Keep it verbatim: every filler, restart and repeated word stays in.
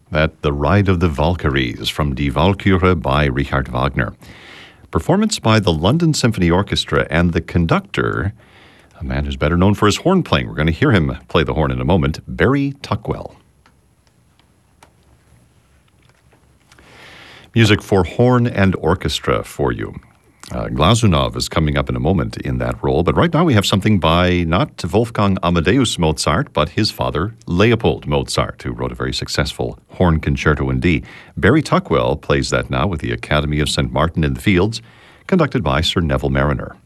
That The Ride of the Valkyries from Die Walküre by Richard Wagner. Performance by the London Symphony Orchestra and the conductor, a man who's better known for his horn playing. We're going to hear him play the horn in a moment, Barry Tuckwell. Music for horn and orchestra for you. Uh, Glazunov is coming up in a moment in that role, but right now we have something by not Wolfgang Amadeus Mozart, but his father, Leopold Mozart, who wrote a very successful horn concerto in D. Barry Tuckwell plays that now with the Academy of Saint Martin in the Fields, conducted by Sir Neville Mariner.